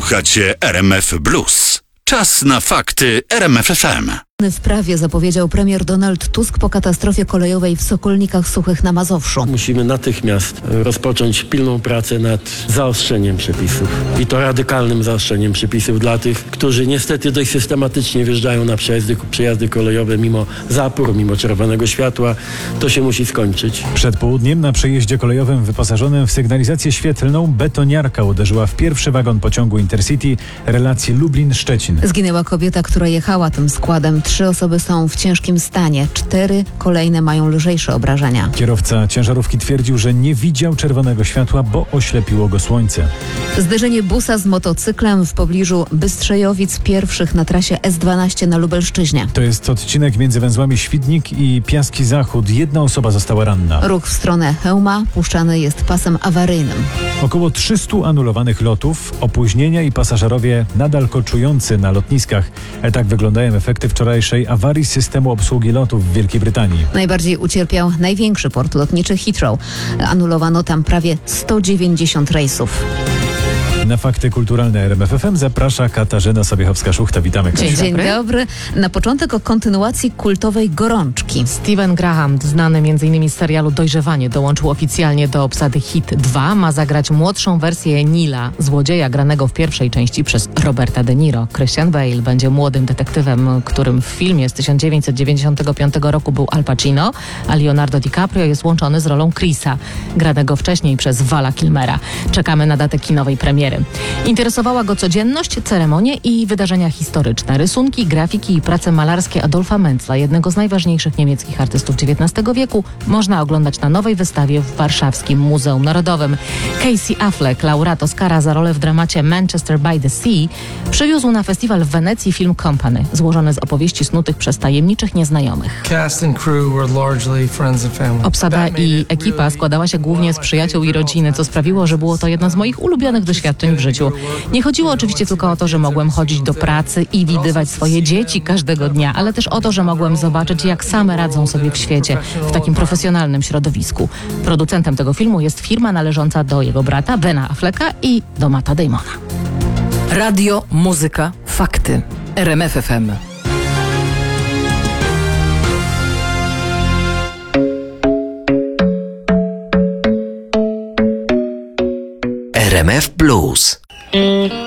Słuchacie RMF Blues. Czas na fakty RMF FM. W prawie zapowiedział premier Donald Tusk po katastrofie kolejowej w Sokolnikach Suchych na Mazowszu. Musimy natychmiast rozpocząć pilną pracę nad zaostrzeniem przepisów. I to radykalnym zaostrzeniem przepisów dla tych, którzy niestety dość systematycznie wjeżdżają na przejazdy kolejowe mimo zapór, mimo czerwonego światła. To się musi skończyć. Przed południem na przejeździe kolejowym wyposażonym w sygnalizację świetlną betoniarka uderzyła w pierwszy wagon pociągu Intercity relacji Lublin-Szczecin. Zginęła kobieta, która jechała tym składem. 3 osoby są w ciężkim stanie, 4 kolejne mają lżejsze obrażenia. Kierowca ciężarówki twierdził, że nie widział czerwonego światła, bo oślepiło go słońce. Zderzenie busa z motocyklem w pobliżu Bystrzejowic, pierwszych na trasie S12 na Lubelszczyźnie. To jest odcinek między węzłami Świdnik i Piaski Zachód. 1 osoba została ranna. Ruch w stronę Chełma puszczany jest pasem awaryjnym. Około 300 anulowanych lotów, opóźnienia i pasażerowie nadal koczujący na lotniskach. Tak wyglądają efekty wczorajszej awarii systemu obsługi lotów w Wielkiej Brytanii. Najbardziej ucierpiał największy port lotniczy Heathrow. Anulowano tam prawie 190 rejsów. Na fakty kulturalne RMF FM zaprasza Katarzyna Sobiechowska-Szuchta. Witamy, Kasiu. Dzień dobry. Na początek o kontynuacji kultowej Gorączki. Steven Graham, znany m.in. z serialu Dojrzewanie, dołączył oficjalnie do obsady Hit 2. Ma zagrać młodszą wersję Nila, złodzieja granego w pierwszej części przez Roberta De Niro. Christian Bale będzie młodym detektywem, którym w filmie z 1995 roku był Al Pacino, a Leonardo DiCaprio jest łączony z rolą Chrisa, granego wcześniej przez Vala Kilmera. Czekamy na datę kinowej premiery. Interesowała go codzienność, ceremonie i wydarzenia historyczne, rysunki, grafiki i prace malarskie Adolfa Mentzla, jednego z najważniejszych niemieckich artystów XIX wieku, można oglądać na nowej wystawie w Warszawskim Muzeum Narodowym. Casey Affleck, laureat Oscara za rolę w dramacie Manchester by the Sea, przywiózł na festiwal w Wenecji film Company, złożony z opowieści snutych przez tajemniczych nieznajomych. Obsada i ekipa składała się głównie z przyjaciół i rodziny, co sprawiło, że było to jedno z moich ulubionych doświadczeń w życiu. Nie chodziło oczywiście tylko o to, że mogłem chodzić do pracy i widywać swoje dzieci każdego dnia, ale też o to, że mogłem zobaczyć, jak same radzą sobie w świecie, w takim profesjonalnym środowisku. Producentem tego filmu jest firma należąca do jego brata, Bena Afflecka, i do Matta Damona. Radio, muzyka, fakty. RMF FM. RMF Blues.